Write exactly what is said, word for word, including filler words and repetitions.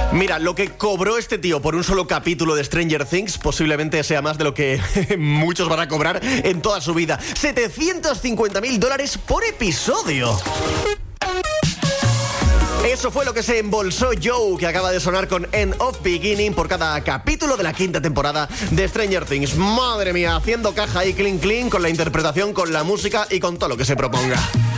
Mira, lo que cobró este tío por un solo capítulo de Stranger Things posiblemente sea más de lo que muchos van a cobrar en toda su vida. setecientos cincuenta mil dólares por episodio. Eso fue lo que se embolsó Joe, que acaba de sonar con End of Beginning por cada capítulo de la quinta temporada de Stranger Things. Madre mía, haciendo caja ahí clean clean con la interpretación, con la música y con todo lo que se proponga.